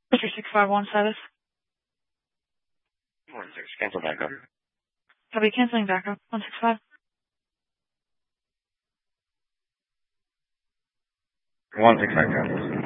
Mr. 651 status. 16, cancel backup. Copy, canceling backup. 165. 165, cancel.